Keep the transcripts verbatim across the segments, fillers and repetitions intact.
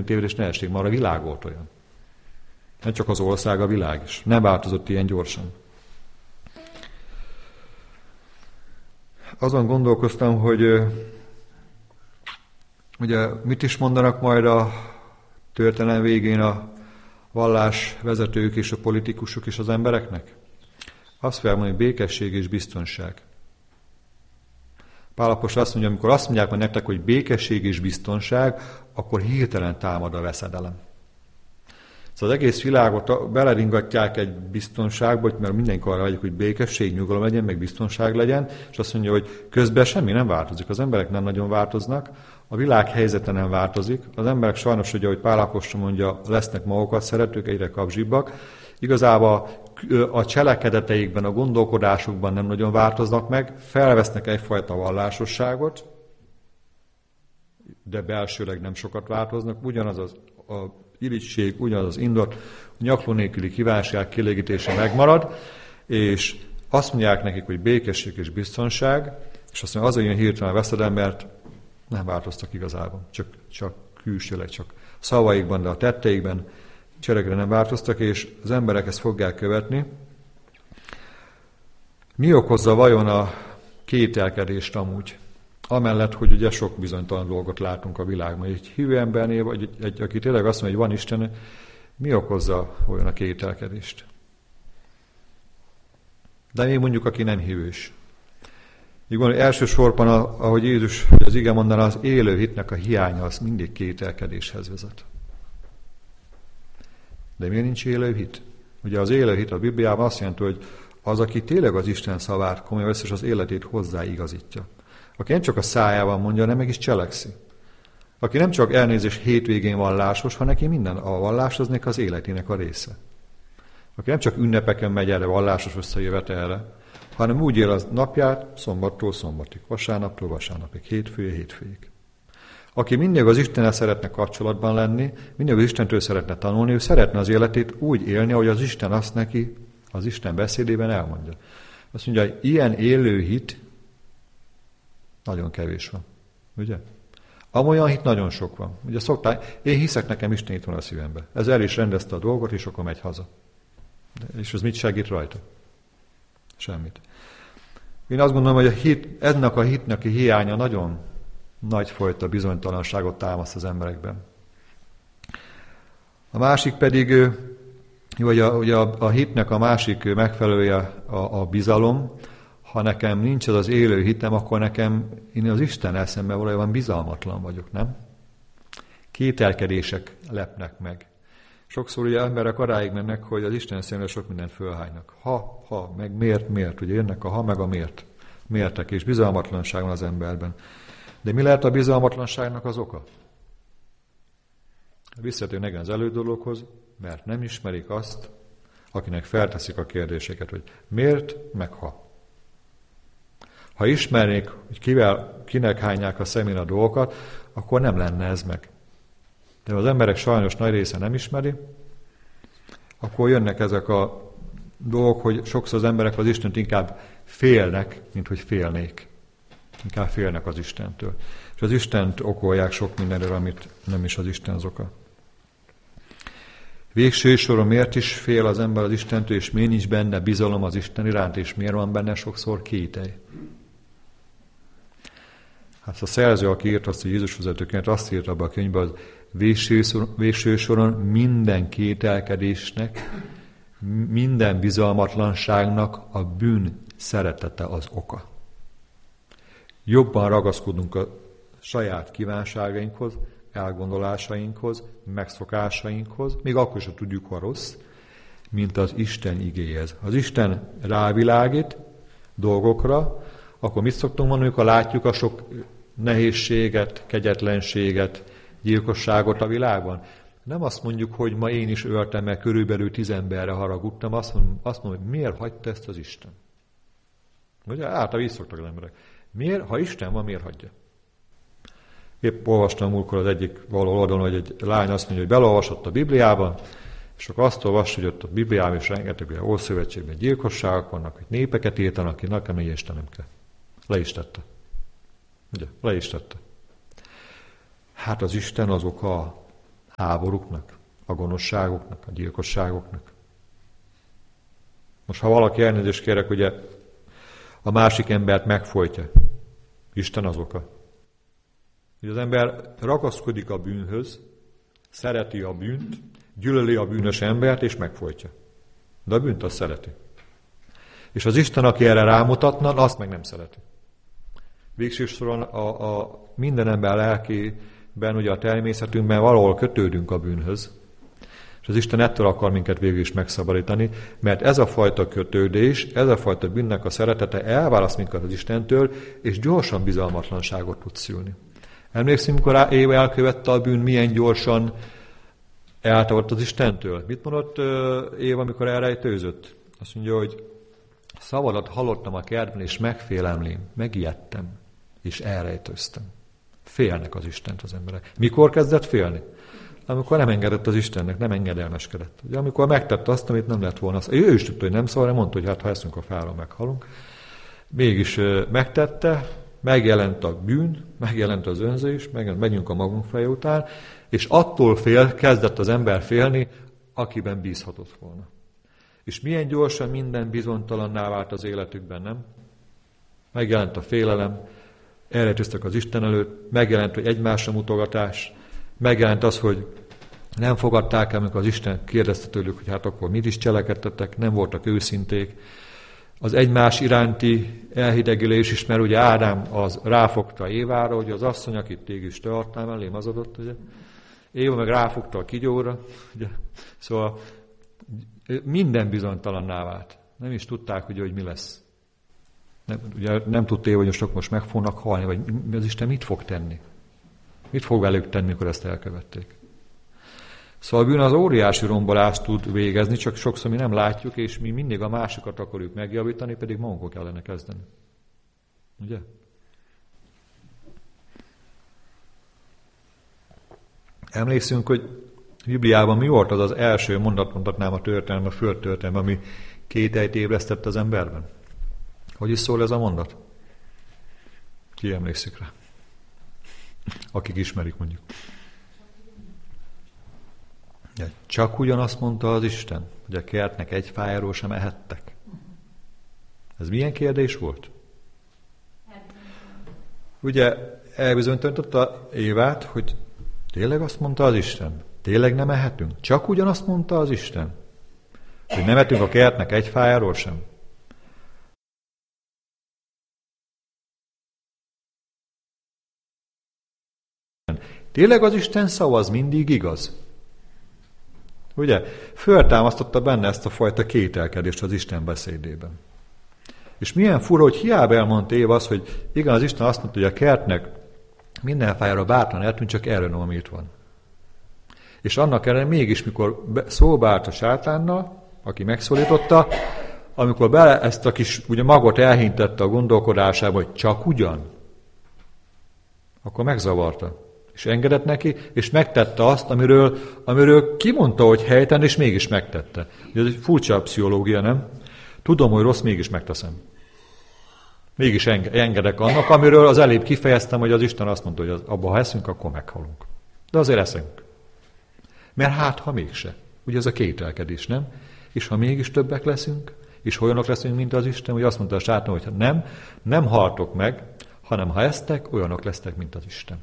tévedés ne essék, már a világ volt olyan. Nem csak az ország, a világ is. Nem változott ilyen gyorsan. Azon gondolkoztam, hogy ugye mit is mondanak majd a történelem végén a vallás vezetők és a politikusok és az embereknek? Azt fel mondani, békesség és biztonság. Pál apostol azt mondja, amikor azt mondják meg nektek, hogy békesség és biztonság, akkor hirtelen támad a veszedelem. Szóval az egész világot beleringatják egy biztonságba, mert mindenki arra vágyik, hogy békesség, nyugalom legyen, meg biztonság legyen, és azt mondja, hogy közben semmi nem változik. Az emberek nem nagyon változnak, a világ helyzete nem változik. Az emberek sajnos, ugye, ahogy Pál apostol mondja, lesznek magukat szeretők, egyre kapzsibbak. Igazából a cselekedeteikben, a gondolkodásukban nem nagyon változnak meg, felvesznek egyfajta vallásosságot, de belsőleg nem sokat változnak. Ugyanaz az a irigység, ugyanaz az indot, a nyakló nélküli kívánság kielégítése megmarad, és azt mondják nekik, hogy békesség és biztonság, és azt mondja, azért jön hirtelen a veszedelem, mert nem változtak igazából, csak, csak külsőleg, csak szavaikban, de a tetteikben cselekre nem változtak, és az emberek ezt fogják követni. Mi okozza vajon a kételkedést amúgy? Amellett, hogy ugye sok bizonytalan dolgot látunk a világban. Egy hívő embernél, vagy egy, egy, aki tényleg azt mondja, hogy van Isten, mi okozza olyan a kételkedést? De még mondjuk, aki nem hívős. Így van, hogy elsősorban, ahogy Jézus, az ige mondaná, az élő hitnek a hiánya, az mindig kételkedéshez vezet. De miért nincs élő hit? Ugye az élő hit a Bibliában azt jelenti, hogy az, aki tényleg az Isten szavát komolyan vesz, és az életét hozzáigazítja. Aki nem csak a szájában mondja, hanem meg is cselekszi. Aki nem csak elnézés hétvégén vallásos, hanem neki minden a vallás az neki az életének a része. Aki nem csak ünnepeken megy erre, vallásos összejövetelre, hanem úgy él az napját szombattól szombatig, vasárnaptól vasárnapig, hétfője hétfőig. Aki mindig az Istennel szeretne kapcsolatban lenni, mindig az Istentől szeretne tanulni, ő szeretne az életét úgy élni, ahogy az Isten azt neki az Isten beszédében elmondja. Azt mondja, hogy ilyen élő hit nagyon kevés van. Ugye? Amolyan hit nagyon sok van. Ugye szokták, én hiszek, nekem Isten itt van a szívembe. Ez el is rendezte a dolgot, és akkor megy haza. De, és ez mit segít rajta? Semmit. Én azt gondolom, hogy a hit, ennek a hitnek a hiánya nagyon nagyfajta bizonytalanságot támaszt az emberekben. A másik pedig, vagy a, ugye a, a hitnek a másik megfelelője a, a bizalom. Ha nekem nincs ez az élő hitem, akkor nekem, én az Isten eszemben valójában bizalmatlan vagyok, nem? Kételkedések lepnek meg. Sokszor ugye emberek aráig mennek, hogy az Isten szemben sok mindent fölhánynak. Ha, ha, meg miért, miért. Ugye jönnek a ha, meg a miért. Miértek, és bizalmatlanság van az emberben. De mi lehet a bizalmatlanságnak az oka? Visszatérünk nekem az elődologhoz, mert nem ismerik azt, akinek felteszik a kérdéseket, hogy miért, meg ha. Ha ismernék, hogy kivel, kinek hányják a szemén a dolgokat, akkor nem lenne ez meg. De az emberek sajnos nagy része nem ismeri, akkor jönnek ezek a dolgok, hogy sokszor az emberek az Istent inkább félnek, mint hogy félnék. Inkább félnek az Istentől. És az Istent okolják sok mindenről, amit nem is az Isten az oka. Végső soron miért is fél az ember az Istentől, és miért nincs benne bizalom az Isten iránt, és miért van benne sokszor kételj? Hát a szerző, aki írt azt, hogy Jézus vezetőként, azt írta abba a könyvben, az végső soron minden kételkedésnek, minden bizalmatlanságnak a bűn szeretete az oka. Jobban ragaszkodunk a saját kívánságainkhoz, elgondolásainkhoz, megszokásainkhoz, még akkor sem tudjuk, ha rossz, mint az Isten igéhez. Az Isten rávilágít dolgokra, akkor mit szoktunk mondani, amikor látjuk a sok nehézséget, kegyetlenséget, gyilkosságot a világban? Nem azt mondjuk, hogy ma én is öltem meg, körülbelül tíz emberre haragudtam, azt mondom, azt mondom, hogy miért hagyta ezt az Isten? Ugye általában így szoktak az emberek. Miért, ha Isten van, miért hagyja? Épp olvastam múltkor az egyik való oldalon, hogy egy lány azt mondja, hogy belolvasott a Bibliában, és akkor azt olvasta, hogy ott a Bibliában is rengeteg olyan Ószövetségben gyilkosságok vannak, hogy népeket írtanak ki, nekem egy Isten nem kell. Le is tette. Ugye? Le is tette. Hát az Isten az oka. háborúknak, a gonoszságoknak, a gyilkosságoknak. Most ha valaki elnézést kérek, ugye a másik embert megfojtja, Isten az oka. Hogy az ember ragaszkodik a bűnhöz, szereti a bűnt, gyűlöli a bűnös embert, és megfojtja. De a bűnt azt szereti. És az Isten, aki erre rámutatna, azt meg nem szereti. Végső soron a, a minden ember lelkében, ugye a természetünkben valahol kötődünk a bűnhöz. És az Isten ettől akar minket végül is megszabadítani, mert ez a fajta kötődés, ez a fajta bűnnek a szeretete elválaszt minket az Istentől, és gyorsan bizalmatlanságot tud szülni. Emlékszünk, amikor Éva elkövette a bűn, milyen gyorsan eltavart az Istentől. Mit mondott Éva, amikor elrejtőzött? Azt mondja, hogy szavadat hallottam a kertben, és megfélemlém, megijedtem, és elrejtőztem. Félnek az Istent az emberek. Mikor kezdett félni? Amikor nem engedett az Istennek, nem engedelmeskedett. Ugye, amikor megtette azt, amit nem lett volna. Ő is tudta, hogy nem szól, mondta, hogy hát ha eszünk a fáról, meghalunk. Mégis megtette, megjelent a bűn, megjelent az önzés, megjelent, megyünk a magunk feje után, és attól fél, kezdett az ember félni, akiben bízhatott volna. És milyen gyorsan minden bizonytalanná vált az életükben, nem? Megjelent a félelem, elrejtőztek az Isten előtt, megjelent, hogy egymásra mutogatás, megjelent az, hogy nem fogadták el, amikor az Isten kérdezte tőlük, hogy hát akkor mit is cselekedtetek, nem voltak őszinték. Az egymás iránti elhidegülés is, mert ugye Ádám az ráfogta Évára, hogy az asszony, akit téged is te adtál mellém, az adott, ugye. Éva meg ráfogta a kigyóra, ugye. Szóval minden bizonytalanná vált. Nem is tudták, ugye, hogy mi lesz. Nem, ugye nem tudta Éva, hogy most, most meg fognak halni, vagy az Isten mit fog tenni. Mit fog velük tenni, mikor ezt elkövették? Szóval a bűn az óriási rombolást tud végezni, csak sokszor mi nem látjuk, és mi mindig a másikat akarjuk megjavítani, pedig magunkon kellene kezdeni. Ugye? Emlékszünk, hogy Bibliában mi volt az az első mondat, mondhatnám a történelem, a földtörténelem, ami kételyt ébresztett az emberben? Hogy is szól ez a mondat? Ki emlékszik rá? Akik ismerik, mondjuk. De csak ugyanazt mondta az Isten, hogy a kertnek egy fájáról sem ehettek. Ez milyen kérdés volt? Ugye elbizonyította Évát, hogy tényleg azt mondta az Isten? Tényleg nem ehetünk? Csak ugyanazt mondta az Isten? Hogy nem ehetünk a kertnek egy fájáról sem? Tényleg az Isten szava az mindig igaz? Ugye? Föltámasztotta benne ezt a fajta kételkedést az Isten beszédében. És milyen fura, hogy hiába elmondta Éva azt, hogy igen, az Isten azt mondta, hogy a kertnek minden fájára bátran eltűnt, csak erről nem, ami itt van. És annak ellenére mégis, mikor szóba állt a sátánnal, aki megszólította, amikor bele ezt a kis ugye, magot elhintette a gondolkodásába, hogy csak ugyan, akkor megzavarta. És engedett neki, és megtette azt, amiről, amiről kimondta, hogy helytelen, és mégis megtette. Ez egy furcsa pszichológia, nem? Tudom, hogy rossz, mégis megteszem. Mégis engedek annak, amiről az előbb kifejeztem, hogy az Isten azt mondta, hogy az, abba ha eszünk, akkor meghalunk. De azért eszünk. Mert hát, ha mégse. Ugye ez a kételkedés, nem? És ha mégis többek leszünk, és olyanok leszünk, mint az Isten, hogy azt mondta a sátán, hogy nem, nem haltok meg, hanem ha esztek, olyanok lesztek, mint az Isten.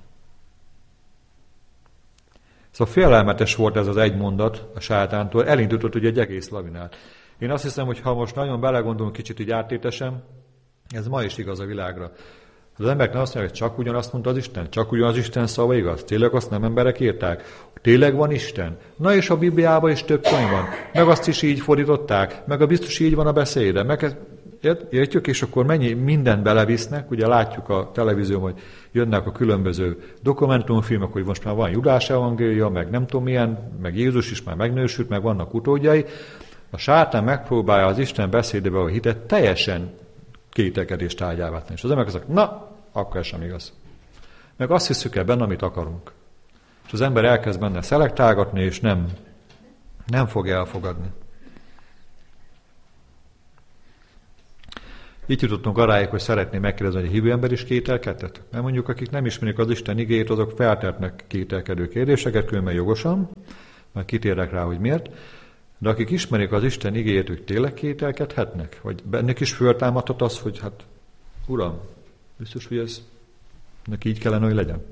Szóval félelmetes volt ez az egy mondat a sátántól, elindított ugye egy egész lavinát. Én azt hiszem, hogy ha most nagyon belegondolunk kicsit így áttétesen, ez ma is igaz a világra. Az emberek nem azt mondják, hogy csak ugyanazt mondta az Isten, csak ugyanaz Isten szava igaz. Tényleg azt nem emberek írták? Tényleg van Isten? Na és a Bibliában is több könyv van. Meg azt is így fordították, meg a biztos így van a beszéde. Meg értjük, és akkor mennyi mindent belevisznek, ugye látjuk a televízión, hogy jönnek a különböző dokumentumfilmek, hogy most már van Judás evangélia, meg nem tudom milyen, meg Jézus is már megnősült, meg vannak utódjai. A sátán megpróbálja az Isten beszédébe a hitet teljesen kételkedést tárgyává tenni. És az emberek azok, na, akkor ez sem igaz. Meg azt hiszük el benne, amit akarunk. És az ember elkezd benne szelektálgatni, és nem, nem fog elfogadni. Így jutottunk aráig, hogy szeretném megkérdezni, hogy a hívő ember is kételkedett. Mert mondjuk, akik nem ismerik az Isten igéjét, azok feltehetnek kételkedő kérdéseket, különben jogosan, majd kitérek rá, hogy miért. De akik ismerik az Isten igéjét, ők tényleg kételkedhetnek? Vagy bennük is föltámadhat az, hogy hát, Uram, biztos, hogy ez neki így kellene, hogy legyen?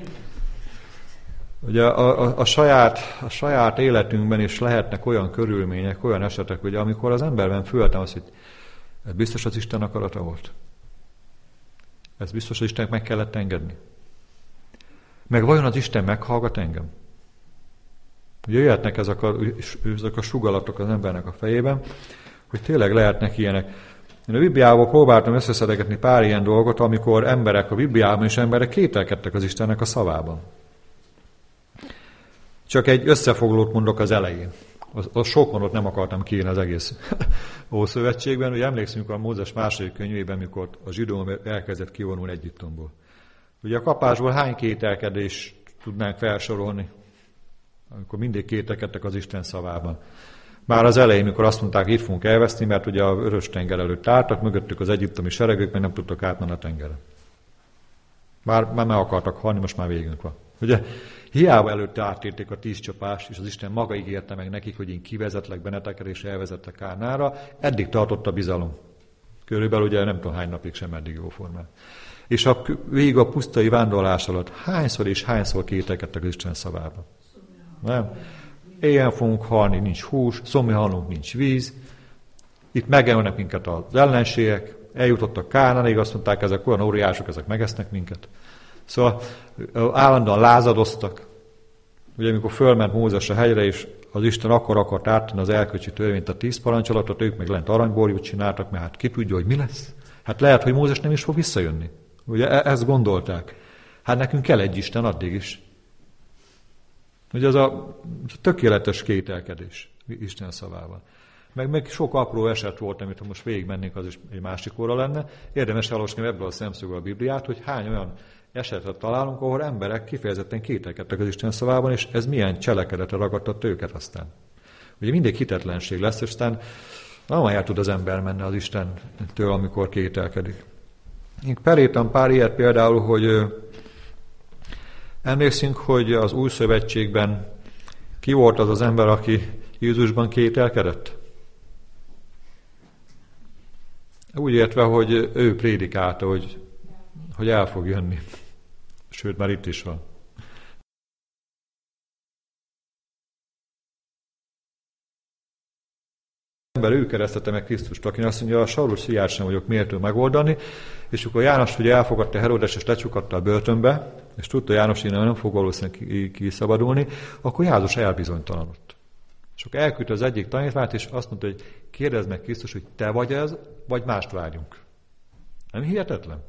Ugye a, a, a, saját, a saját életünkben is lehetnek olyan körülmények, olyan esetek, ugye, amikor az emberben föltámad, hogy ez biztos az Isten akarata volt. Ez biztos, hogy Istennek meg kellett engedni. Meg vajon az Isten meghallgat engem? Ugye jöhetnek ezek a, ezek a sugalatok az embernek a fejében, hogy tényleg lehetnek ilyenek. Én a Bibliából próbáltam összeszedegetni pár ilyen dolgot, amikor emberek a Bibliában és emberek kételkedtek az Istennek a szavában. Csak egy összefoglalót mondok az elején. Az, az sok mondat nem akartam kiírni az egész Ószövetségben. Ugye emlékszünk a Mózes második könyvében, mikor a zsidó elkezdett kivonulni Egyiptomból. Ugye a kapásból hány kételkedést tudnánk felsorolni, amikor mindig kételkedtek az Isten szavában. Már az elején, mikor azt mondták, itt fogunk elveszni, mert ugye a vörös tenger előtt álltak, mögöttük az egyiptomi seregek, meg nem tudtak átmenni a tengeren. Már, már meg akartak halni, most már végünk van. Ugye, hiába előtte átérték a tíz csapást, és az Isten maga ígérte meg nekik, hogy én kivezetlek benneteket, és elvezetlek Kánánra, eddig tartott a bizalom. Körülbelül ugye nem tudom hány napig sem eddig jó formán. És a végig a pusztai vándorlás alatt hányszor és hányszor kételkedtek az Isten szavában. Nem? Éjjel fogunk halni, nincs hús, szomja halunk, nincs víz. Itt megjelölnek minket az ellenségek, eljutottak Kánánig, azt mondták, ezek olyan óriások, ezek megesznek minket. Szóval állandóan lázadoztak. Ugye amikor fölment Mózes a hegyre, és az Isten akkor akart áttenni az elköcsi törvényt, a tíz parancsolatot, ők meg lent aranyborjút csináltak, mert hát ki tudja, hogy mi lesz. Hát lehet, hogy Mózes nem is fog visszajönni. Ugye ezt gondolták. Hát nekünk kell egy Isten addig is. Ugye az a tökéletes kételkedés Isten szavával. Meg, meg sok apró eset volt, amit ha most végigmennénk, az is egy másik óra lenne. Érdemes elolvasni ebből a szemszögből a Bibliát, hogy hány olyan esetet találunk, ahol emberek kifejezetten kételkedtek az Isten szavában, és ez milyen cselekedetre ragadtott őket aztán. Ugye mindig hitetlenség lesz, és aztán nem el tud az ember menni az Istentől, amikor kételkedik. Én felírtam pár ilyet például, hogy emlékszünk, hogy az Új Szövetségben ki volt az az ember, aki Jézusban kételkedett? Úgy értve, hogy ő prédikálta, hogy, hogy el fog jönni. Sőt, már itt is van. Az ember ő keresztette meg Krisztust, aki azt mondja, a Saulus fiát sem vagyok méltó megoldani, és akkor János ugye elfogadta Heródes, és lecsukatta a börtönbe, és tudta János, hogy nem fog valószínűleg kiszabadulni, akkor János elbizonytalanodott. És akkor elküldte az egyik tanítványt, és azt mondta, hogy kérdezd meg Krisztus, hogy te vagy ez, vagy mást várjunk. Nem hihetetlen?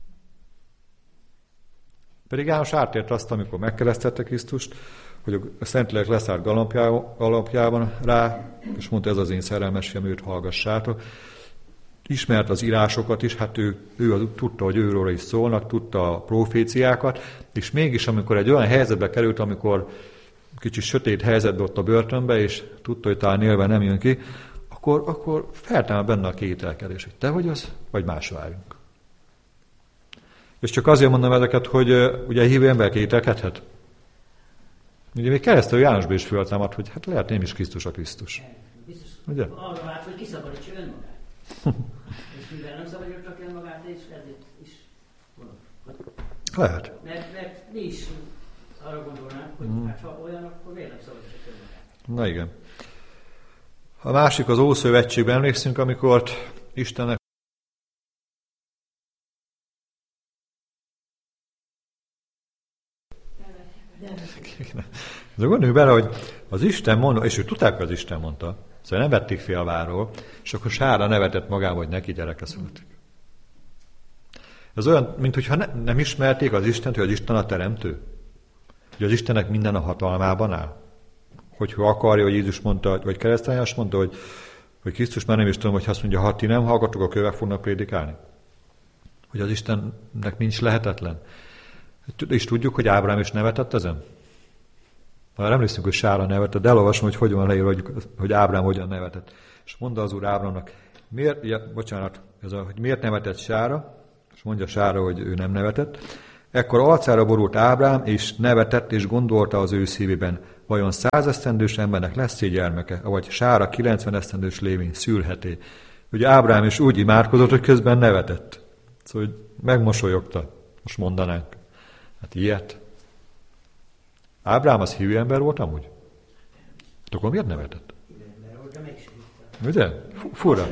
Pedig János átért azt, amikor megkeresztette Krisztust, hogy a Szentlélek leszállt galambjában rá, és mondta, ez az én szerelmes fiam, őt hallgassátok. Ismert az írásokat is, hát ő, ő tudta, hogy őről is szólnak, tudta a proféciákat, és mégis, amikor egy olyan helyzetbe került, amikor kicsit sötét helyzetbe ott a börtönbe, és tudta, hogy talán élve nem jön ki, akkor, akkor feltámad benne a kételkedés, hogy te vagy az, vagy más várjunk. És csak azért mondom ezeket, hogy ugye a hívő ember kételkedhet. Ugye még Keresztelő Jánosban is föltámad, hogy hát lehet nem is Krisztus a Krisztus. Biztos, ugye? arra várt, hogy kiszabadítsa önmagát. És mivel nem szabadítja csak önmagát, és ezért is gondolom. Lehet. Mert, mert mi is arra gondolnánk, hogy hmm. hát ha olyan, akkor miért nem szabadítja önmagát. Na igen. A másik az Ószövetségben emlékszünk, amikor Istennek de gondoljuk bele, hogy az Isten mondta, és ők tudták, hogy az Isten mondta, szóval nem vették félváról, és akkor Sára nevetett magában, hogy neki gyereke születik. Ez olyan, mintha ne, nem ismerték az Istent, hogy az Isten a teremtő. Hogy az Istennek minden a hatalmában áll. Hogyha akarja, hogy Jézus mondta, vagy Keresztelő János mondta, hogy, hogy Krisztus már nem is tudom, hogy azt mondja, ha ti nem hallgatok, a kövek fognak prédikálni. Hogy az Istennek nincs lehetetlen. És tudjuk, hogy Ábrám is nevetett ezen? Már emlékszünk, hogy Sára nevetett, de elolvasom, hogy hogyan leír, hogy, hogy Ábrám hogyan nevetett. És mondta az Úr Ábrámnak, Miért, ja, bocsánat, ez a, hogy miért nevetett Sára, és mondja Sára, hogy ő nem nevetett. Ekkor arcára borult Ábrám, és nevetett, és gondolta az ő szívében, vajon százesztendős embernek lesz egy gyermeke, vagy Sára kilencven esztendős lévén szülheti. Ugye Ábrám is úgy imádkozott, hogy közben nevetett. Szóval, hogy megmosolyogta, most mondanánk. Hát ilyet. Ábrám az hívő ember volt amúgy? Hát akkor miért nevetett? Ugye? Fura.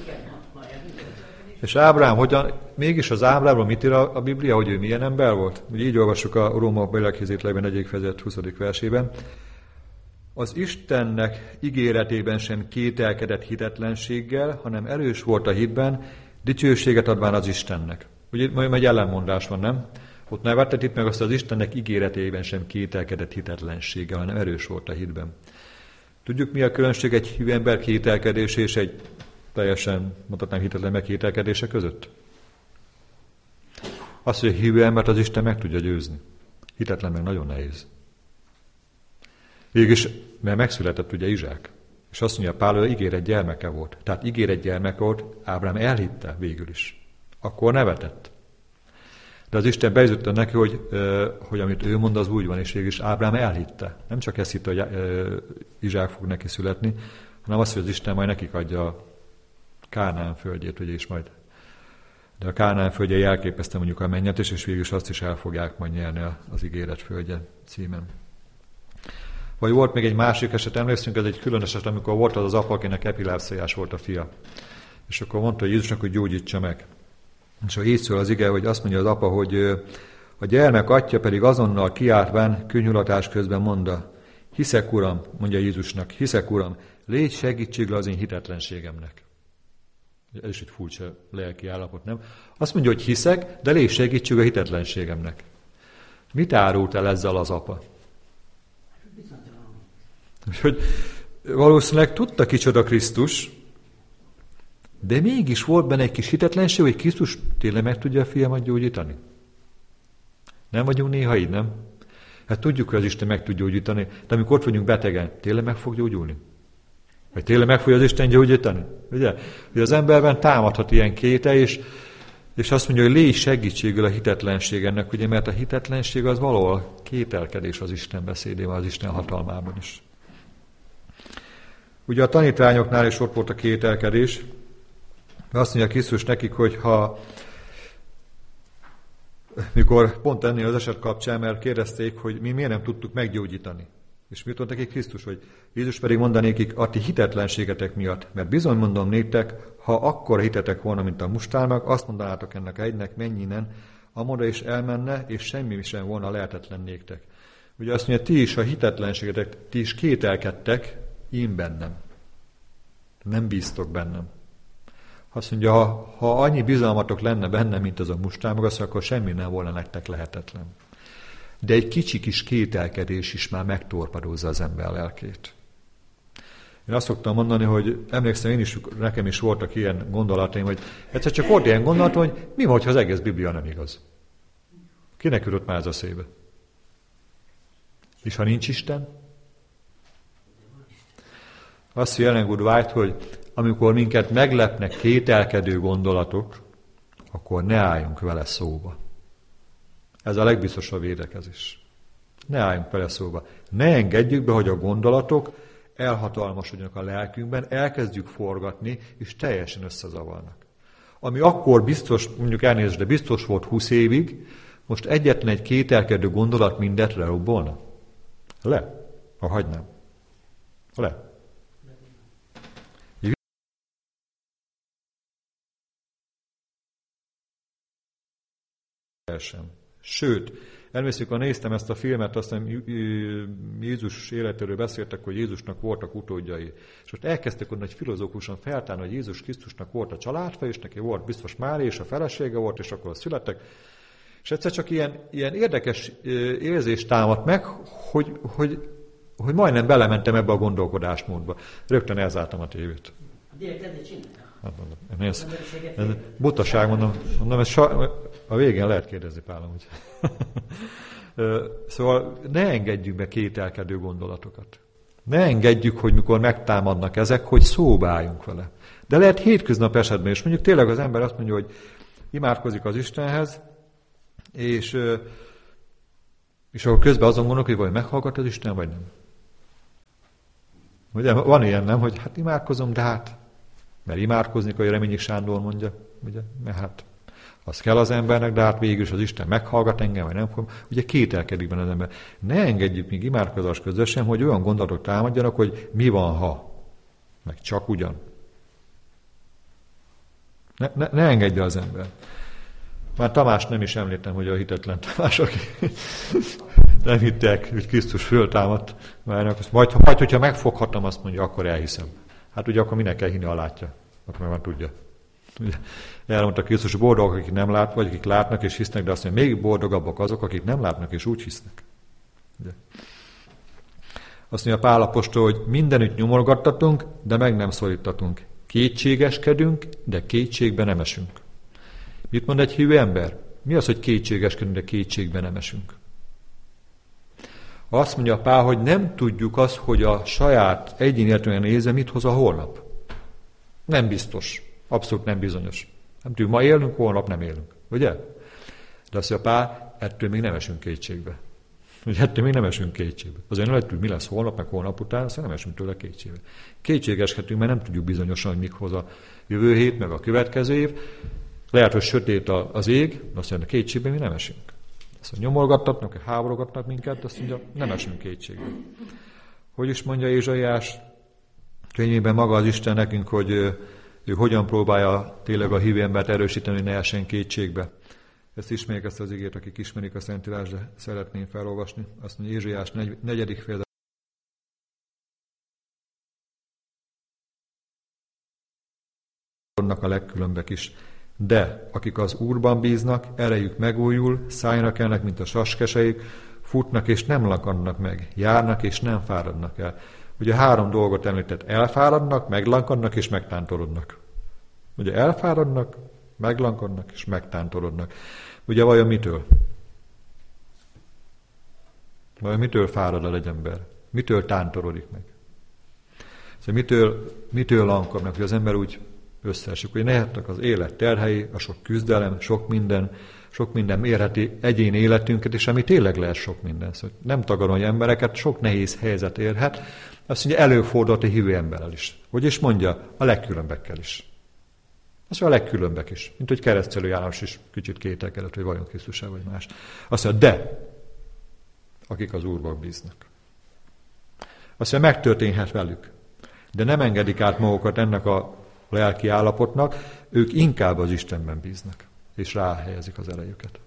És Ábrám, hogyan, mégis az Ábrámról mit ír a, a Biblia, hogy ő milyen ember volt? Ugye így olvassuk a Róma Bélekhézét levén egyik fejezet huszadik versében. Az Istennek ígéretében sem kételkedett hitetlenséggel, hanem erős volt a hitben, dicsőséget adván az Istennek. Ugye majd egy ellenmondás van, nem? Ott nevetett itt meg azt, az Istennek ígéretében sem kételkedett hitetlenséggel, hanem erős volt a hitben. Tudjuk, mi a különbség egy hívő ember kételkedése és egy teljesen, mondhatnám, hitetlen megkételkedése között? Az, hogy a hívő embert az Isten meg tudja győzni. Hitetlen meg nagyon nehéz. Végülis, mert megszületett ugye Izsák. És azt mondja, Pál, hogy ígéret gyermeke volt. Tehát ígéret gyermeke volt, Ábrám elhitte végül is. Akkor nevetett. De az Isten beütötte neki, hogy, hogy amit ő mond, az úgy van, és végül is Ábrám elhitte. Nem csak ezt hitte, hogy Izsák fog neki születni, hanem azt, hogy az Isten majd nekik adja a Kánaán földjét, ugye is majd. De a Kánaán földje jelképezte mondjuk a mennyet, és végül is azt is el fogják majd nyerni az ígéret földje címen. Vagy volt még egy másik eset, emlékszünk, ez egy külön eset, amikor volt az az apa, akinek epilepsziás volt a fia. És akkor mondta hogy Jézusnak, hogy gyógyítsa meg. És így szól az ige, hogy azt mondja az apa, hogy a gyermek atya pedig azonnal kiáltván könyhulatás közben mondta, hiszek, Uram, mondja Jézusnak, hiszek, Uram, légy segítségül az én hitetlenségemnek. Ez is egy furcsa lelki állapot, nem? Azt mondja, hogy hiszek, de légy segítség a hitetlenségemnek. Mit árult el ezzel az apa? Hogy valószínűleg tudta kicsoda Krisztus, de mégis volt benne egy kis hitetlenség, hogy Krisztus tényleg meg tudja a fiamat gyógyítani. Nem vagyunk néha így, nem? Hát tudjuk, hogy az Isten meg tud gyógyítani, de amikor ott vagyunk betegen, tényleg meg fog gyógyulni? Vagy tényleg meg fogja az Isten gyógyítani? Ugye? Hogy az emberben támadhat ilyen kéte, és, és azt mondja, hogy légy segítségül a hitetlenség ennek, ugye, mert a hitetlenség az valahol kételkedés az Isten beszédében, az Isten hatalmában is. Ugye a tanítványoknál is ott volt a kételkedés, azt mondja Krisztus nekik, hogy ha mikor pont ennél az eset kapcsán, mert kérdezték, hogy mi miért nem tudtuk meggyógyítani. És mit mondta neki Krisztus, hogy Jézus pedig mondanékik, a ti hitetlenségetek miatt, mert bizony mondom néktek, ha akkor hitetek volna, mint a mustárnak, azt mondanátok ennek a hegynek, menj innen, amoda is elmenne, és semmi sem volna lehetetlen néktek. Ugye azt mondja, ti is a hitetlenségetek, ti is kételkedtek, én bennem. Nem bíztok bennem. Azt mondja, ha, ha annyi bizalmatok lenne benne, mint az a mustármagas, akkor semmi nem volna nektek lehetetlen. De egy kicsi kis kételkedés is már megtorpadózza az ember lelkét. Én azt szoktam mondani, hogy emlékszem, én is, nekem is voltak ilyen gondolataim, hogy egyszer csak volt ilyen gondolatom, hogy mi van, ha az egész Biblia nem igaz? Kinek jutott már ez a szébe? És ha nincs Isten? Azt mondja Ellen Good White, hogy amikor minket meglepnek kételkedő gondolatok, akkor ne álljunk vele szóba. Ez a legbiztosabb védekezés. Ne álljunk vele szóba. Ne engedjük be, hogy a gondolatok elhatalmasodjanak a lelkünkben, elkezdjük forgatni, és teljesen összezavarnak. Ami akkor biztos, mondjuk elnézést, de biztos volt húsz évig, most egyetlen egy kételkedő gondolat mindet lerobbolna? Le. Ha hagynám. Le. Sőt, elmészük, ha néztem ezt a filmet, aztán Jézus életéről beszéltek, hogy Jézusnak voltak utódjai. És ott elkezdtek onnan egy filozófusan feltárni, hogy Jézus Krisztusnak volt a családfő, és neki volt biztos Mária, és a felesége volt, és akkor születtek. És egyszer csak ilyen, ilyen érdekes érzés támadt meg, hogy, hogy, hogy majdnem belementem ebbe a gondolkodásmódba. Rögtön elzártam a tévét. Hát mondom, ez, ez butaság, mondom, mondom ez sa, a végén lehet kérdezni Pálom, hogy szóval ne engedjünk be kételkedő gondolatokat. Ne engedjük, hogy mikor megtámadnak ezek, hogy szóba álljunk vele. De lehet hétköznap esetben is. Mondjuk tényleg az ember azt mondja, hogy imádkozik az Istenhez, és, és akkor közben azon gondolok, hogy vagy meghallgat az Isten, vagy nem. Ugye van ilyen, nem, hogy hát imádkozom, de hát, mert imádkozni, hogy Reményi Sándor mondja, ugye, mert hát az kell az embernek, de hát végül is az Isten meghallgat engem, vagy nem fogom. Ugye kételkedik benne az ember. Ne engedjük még imádkozás közösen, hogy olyan gondolatok támadjanak, hogy mi van, ha, meg csak ugyan. Ne, ne, ne engedje az ember. Már Tamás nem is említem, hogy a hitetlen Tamás, aki nem hittek, hogy Krisztus föltámadt, majd, majd, hogyha megfoghatom, azt mondja, akkor elhiszem. Hát ugye akkor minek kell hinni, ha látja. Akkor meg már tudja. Ugye, elmondta Krisztus, boldogok, akik nem látnak, vagy akik látnak és hisznek, de azt mondja, még boldogabbak azok, akik nem látnak és úgy hisznek. Ugye. Azt mondja Pál apostol, hogy mindenütt nyomorgattatunk, de meg nem szorítatunk. Kétségeskedünk, de kétségbe nem esünk. Mit mond egy hívő ember? Mi az, hogy kétségeskedünk, de kétségbe nem esünk? Azt mondja Pál, hogy nem tudjuk azt, hogy a saját egyén értelműen nézve mit hoz a holnap. Nem biztos. Abszolút nem bizonyos. Nem tudjuk, ma élünk, holnap nem élünk. Ugye? De azt mondja Pál, ettől még nem esünk kétségbe. Ugye ettől még nem esünk kétségbe. Azért nem tudjuk, mi lesz holnap, meg holnap után, aztán nem esünk tőle kétségbe. Kétségeskedünk, mert nem tudjuk bizonyosan, hogy mik hoz a jövő hét, meg a következő év. Lehet, hogy sötét az ég, de azt mondja, kétségbe mi nem esünk. Azt mondja, nyomorgattatnak, háborogatnak minket, azt mondja, nem esünk kétségbe. Hogy is mondja Ézsaiás könyvében maga az Isten nekünk, hogy ő hogyan próbálja tényleg a hívő embert erősíteni, hogy ne essen kétségbe. Ezt ismerjük, ezt az igét, akik ismerik a Szentírás, de szeretném felolvasni. Azt mondja Ézsaiás negyedik fejezet. A legkülönbek is. De akik az Úrban bíznak, erejük megújul, szállnak elnek, mint a saskeseik, futnak és nem lankadnak meg, járnak és nem fáradnak el. Ugye három dolgot említett, elfáradnak, meglankadnak és megtántorodnak. Ugye elfáradnak, meglankadnak és megtántorodnak. Ugye vajon mitől? Vajon mitől fárad el egy ember? Mitől tántorodik meg? Szóval mitől, mitől lankadnak, hogy az ember úgy összeesik, hogy nehetnek az élet terhei, a sok küzdelem, sok minden, sok minden mérheti egyén életünket, és ami tényleg lehet sok minden. Szóval nem tagadom, hogy embereket sok nehéz helyzet érhet, azt mondja, előfordult a hívő emberrel is. Hogy is mondja, a legkülönbekkel is. Azt mondja, a legkülönbek is. Mint hogy Keresztelő János is kicsit kételkedett, hogy vajon Krisztus-e vagy más. Azt mondja, de akik az Úrban bíznak. Azt mondja, megtörténhet velük. De nem engedik át magukat ennek a lelki állapotnak, ők inkább az Istenben bíznak, és ráhelyezik az erejüket.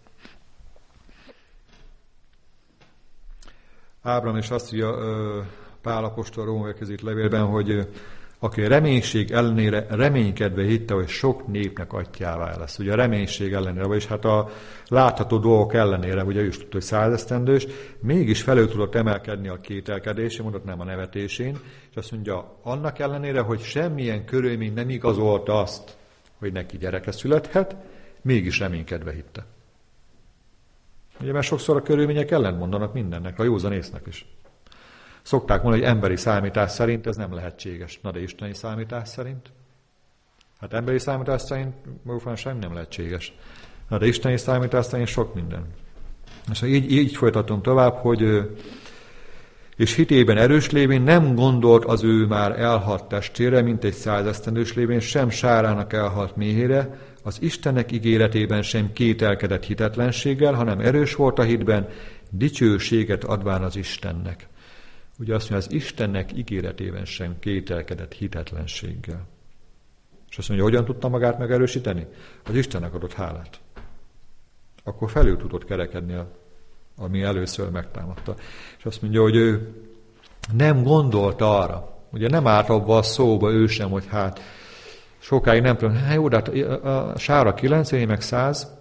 Ábrahám is azt mondja Pál apostol Rómaiakhoz írt levélben, hogy aki a reménység ellenére reménykedve hitte, hogy sok népnek atyjává lesz. Ugye a reménység ellenére, vagyis hát a látható dolgok ellenére, ugye ő is tudta, hogy százesztendős, mégis felül tudott emelkedni a kételkedésén, mondott nem a nevetésén, és azt mondja, annak ellenére, hogy semmilyen körülmény nem igazolta azt, hogy neki gyereke születhet, mégis reménykedve hitte. Ugye, mert sokszor a körülmények ellent mondanak mindennek, a józan észnek is. Szokták mondani, hogy emberi számítás szerint ez nem lehetséges. Na de isteni számítás szerint? Hát emberi számítás szerint magukban semmi nem lehetséges. Na de isteni számítás szerint sok minden. És így, így folytatom tovább, hogy és hitében erős lévén nem gondolt az ő már elhalt testére, mint egy százesztendős lévén, sem Sárának elhalt méhére, az Istennek ígéretében sem kételkedett hitetlenséggel, hanem erős volt a hitben, dicsőséget adván az Istennek. Ugye azt mondja, az Istennek ígéretében sem kételkedett hitetlenséggel. És azt mondja, hogyan tudta magát megerősíteni? Az Istennek adott hálát. Akkor felül tudott kerekedni, ami először megtámadta. És azt mondja, hogy ő nem gondolta arra. Ugye nem állt abba a szóba ő sem, hogy hát sokáig nem tudom, hát jó, de hát a sára kilenc, én meg száz.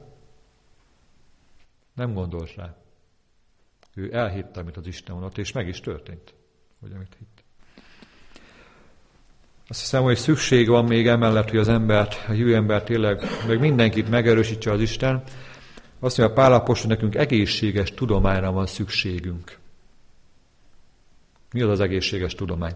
Nem gondolt rá. Ő elhitte, amit az Isten mondott, és meg is történt, hogy amit hitt. Azt hiszem, hogy szükség van még emellett, hogy az embert, a hívő embert tényleg, meg mindenkit megerősítse az Isten. Azt mondja, Pál apostol, nekünk egészséges tudományra van szükségünk. Mi az az egészséges tudomány?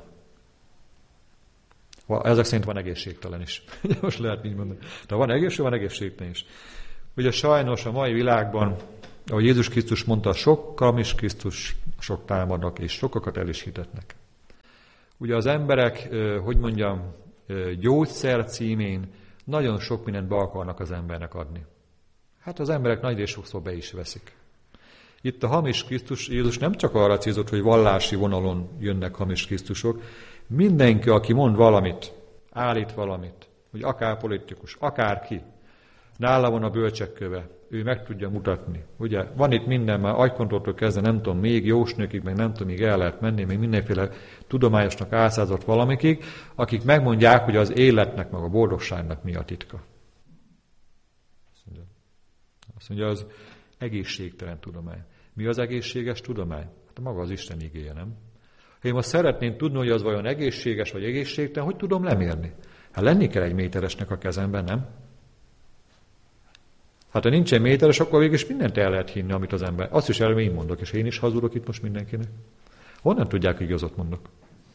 Ezek szerint van egészségtelen is. Most lehet így mondani. De van egészség, van egészségtelen is. Ugye sajnos a mai világban, ahogy Jézus Krisztus mondta, sok hamis Krisztus sok támadnak, és sokakat el is hitetnek. Ugye az emberek, hogy mondjam, gyógyszer címén nagyon sok mindent be akarnak az embernek adni. Hát az emberek nagy rész sokszor be is veszik. Itt a hamis Krisztus, Jézus nem csak arra célzott, hogy vallási vonalon jönnek hamis Krisztusok. Mindenki, aki mond valamit, állít valamit, hogy akár politikus, akárki, nála van a bölcsek köve, ő meg tudja mutatni. Ugye van itt minden, már agykontrolltól kezdve, nem tudom, még jósnőkig, meg nem tudom, még el lehet menni, még mindenféle tudományosnak álszázott valamikig, akik megmondják, hogy az életnek, meg a boldogságnak mi a titka. Azt mondja, azt mondja az egészségtelen tudomány. Mi az egészséges tudomány? Hát maga az Isten igéje, nem? Ha én most szeretném tudni, hogy az vajon egészséges vagy egészségtelen, hogy tudom lemérni? Hát lenni kell egy méteresnek a kezemben, nem? Hát ha nincsen méteres, akkor végül is mindent el lehet hinni, amit az ember. Azt is előbb én mondok, és én is hazudok itt most mindenkinek. Honnan tudják, hogy igazat mondok?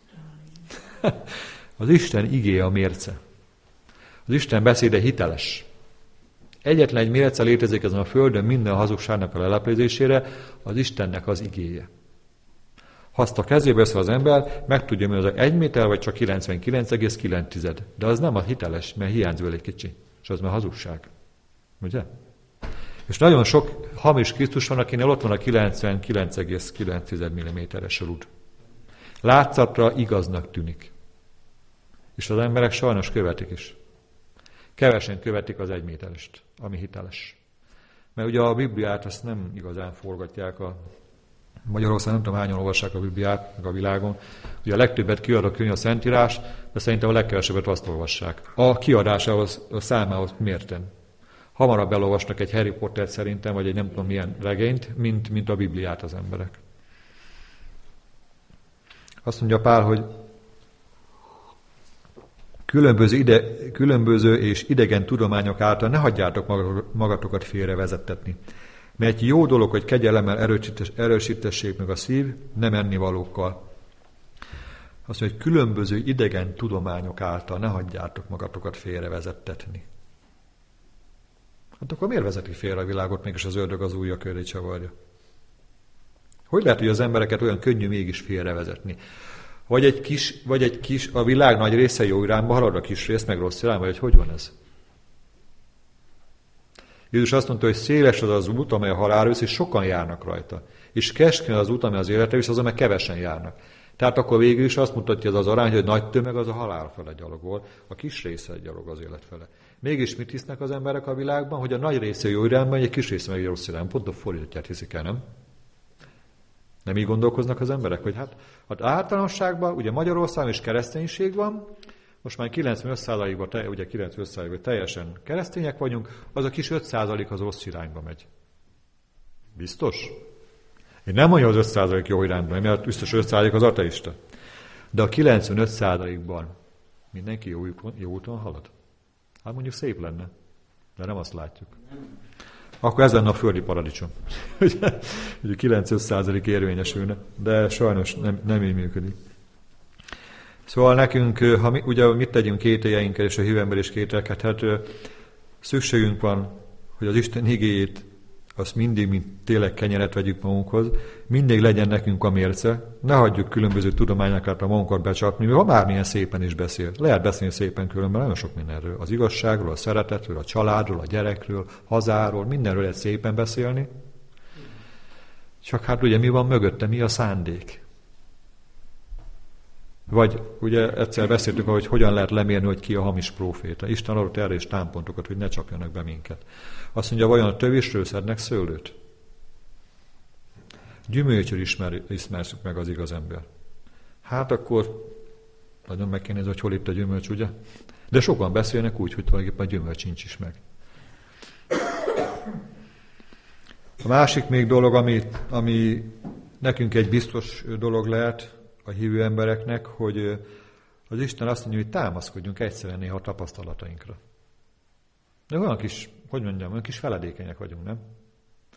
Az Isten igéje a mérce. Az Isten beszéde hiteles. Egyetlen egy mérce létezik ezen a földön minden hazugságnak a leleplezésére, az Istennek az igéje. Ha azt a kezébe veszi az ember, meg tudja, hogy az egy méter, vagy csak kilencvenkilenc egész kilenc. De az nem a hiteles, mert hiányzik egy kicsi. És az már hazugság. Ugye? És nagyon sok hamis Krisztus van, akinél ott van a kilencvenkilenc egész kilenc milliméteres rúd. Látszatra igaznak tűnik. És az emberek sajnos követik is. Kevesen követik az egyméterest, ami hiteles. Mert ugye a Bibliát azt nem igazán forgatják a Magyarországon, nem tudom, hányan olvassák a Bibliát, meg a világon. Ugye a legtöbbet kiad a könyv a Szentírás, de szerintem a legkevesebbet azt olvassák. A kiadásához, a számához mérten. Hamarabb elolvasnak egy Harry Pottert szerintem, vagy egy nem tudom milyen regényt, mint, mint a Bibliát az emberek. Azt mondja Pál, hogy különböző, ide, különböző és idegen tudományok által ne hagyjátok magatokat félrevezettetni. Mert jó dolog, hogy kegyelemmel erősítes, erősítessék meg a szív, nem ennivalókkal. Azt mondja, hogy különböző idegen tudományok által ne hagyjátok magatokat félrevezettetni. Hát akkor miért vezeti félre a világot, mégis az ördög az ujja köré csavarja? Hogy lehet, hogy az embereket olyan könnyű mégis félrevezetni? Vagy egy kis, vagy egy kis, a világ nagy része jó irányba halad, a kis rész meg rossz irányba, vagy hogy van ez? Jézus azt mondta, hogy széles az az út, amely a halálra visz, és sokan járnak rajta. És keskeny az út, amely az életre visz, azon meg kevesen járnak. Tehát akkor végül is azt mutatja az az arány, hogy nagy tömeg az a halál fele gyalogol, a kis része gyalog az élet fele. Mégis mit hisznek az emberek a világban, hogy a nagy része jó irányban, egy kis része meg rossz irányban. Pont a fordítottját hiszik el, nem? Nem így gondolkoznak az emberek, hogy hát, hát általánosságban, ugye Magyarországon is kereszténység van, most már kilencvenöt százalékban, ugye kilencvenöt százalékban teljesen keresztények vagyunk, az a kis öt százalék az rossz irányba megy. Biztos? Én nem mondja az öt százalék jó irányba, mert biztos öt százalék az ateista. De a kilencvenöt százalékban mindenki jó, jó úton halad. Hát mondjuk szép lenne, de nem azt látjuk. Akkor ez lenne a földi paradicsom. Ugye kilencvenöt százalék érvényesülne, de sajnos nem, nem így működik. Szóval nekünk, ha mi, ugye mit tegyünk kételjeinkkel, és a hívember is kételket, hát szükségünk van, hogy az Isten igéjét, azt mindig, mint tényleg kenyeret vegyük magunkhoz, mindig legyen nekünk a mérce, ne hagyjuk különböző tudományokat a magunkat becsapni, mi ha bármilyen szépen is beszél. Lehet beszélni szépen különben nagyon sok mindenről. Az igazságról, a szeretetről, a családról, a gyerekről, hazáról, mindenről lehet szépen beszélni. Csak hát ugye mi van mögötte, mi a szándék? Vagy ugye egyszer beszéltük, hogy hogyan lehet lemérni, hogy ki a hamis próféta. Isten adott erre is támpontokat, hogy ne csapjanak be minket. Azt mondja, vajon a tövisről szednek szőlőt? Gyümölcsről ismer, ismerszük meg az igaz ember. Hát akkor nagyon meg kéne nézni, hogy hol itt a gyümölcs, ugye? De sokan beszélnek úgy, hogy tulajdonképpen a gyümölcs nincs is meg. A másik még dolog, ami, ami nekünk egy biztos dolog lehet, a hívő embereknek, hogy az Isten azt mondja, hogy támaszkodjunk egyszerűen néha a tapasztalatainkra. De olyan kis, hogy mondjam, olyan kis feledékenyek vagyunk, nem?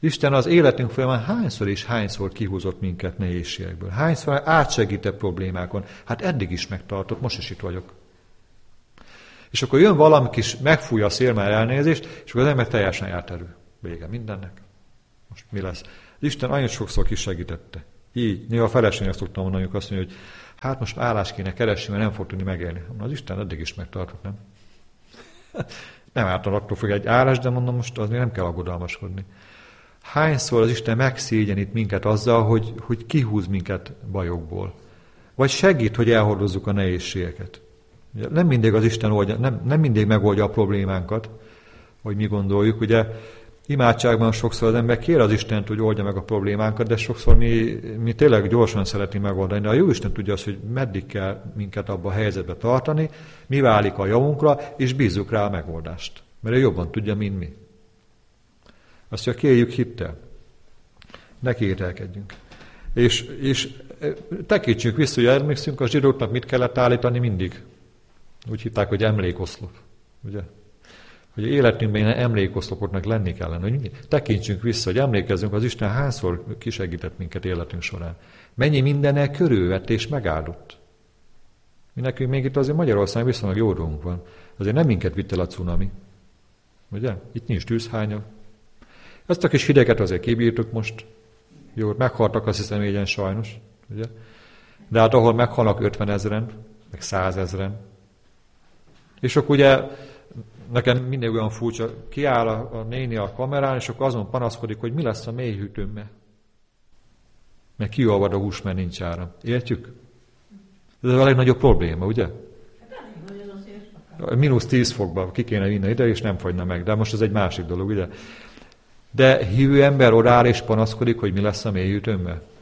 Isten az életünk folyamán hányszor és hányszor kihúzott minket nehézségekből. Hányszor átsegített problémákon. Hát eddig is megtartott, most is itt vagyok. És akkor jön valami kis, megfújja a szél már elnézést, és akkor az ember teljesen elterül. Vége mindennek. Most mi lesz? Isten annyit sokszor kisegítette. Így. Néha a feleségnek szoktam mondani, azt mondja, hogy hát most állást kéne keresni, mert nem fog tudni megélni. Az Isten eddig is megtartott, nem? Nem által attól fog egy állás, de mondom, most azért nem kell aggodalmaskodni. Hányszor az Isten megszégyenít minket azzal, hogy, hogy kihúz minket bajokból. Vagy segít, hogy elhordozzuk a nehézségeket. Nem mindig az Isten oldja, nem, nem mindig megoldja a problémánkat, hogy mi gondoljuk. Ugye imádságban sokszor az ember kér az Istent, hogy oldja meg a problémánkat, de sokszor mi, mi tényleg gyorsan szeretnénk megoldani. De a jó Isten tudja azt, hogy meddig kell minket abba a helyzetbe tartani, mi válik a javunkra, és bízzuk rá a megoldást. Mert ő jobban tudja, mint mi. Azt mondja, kérjük hittel. Ne kételkedjünk. És, és tekintsünk vissza, hogy emlékszünk, a zsidóknak mit kellett állítani mindig. Úgy hitták, hogy emlékoszlop. Ugye? Hogy életünkben emlékoszlopoknak lenni kellene. Hogy tekintsünk vissza, hogy emlékezzünk, az Isten hányszor kisegített minket életünk során. Mennyi mindennel körülvett és megáldott. Mi nekünk még itt azért Magyarországon viszonylag jó dolgunk van. Azért nem minket vitt el a cunami. Ugye? Itt nincs tűzhánya. Ezt a kis hideget azért kibírtuk most. Jó, meghaltak, azt hiszem, igen, sajnos. Ugye? De hát ahol meghalnak ötvenezren, meg százezren. És akkor ugye nekem mindig olyan furcsa, kiáll a, a néni a kamerán, és akkor azon panaszkodik, hogy mi lesz a mélyhűtőmmel. Mert kiolvad a hús, mert nincs áram. Értjük? Ez a legnagyobb probléma, ugye? Mínusz tíz fokban ki kéne vinni ide, és nem fagyna meg. De most ez egy másik dolog, ugye? De hívő ember odáll és panaszkodik, hogy mi lesz a mélyhűtőmmel.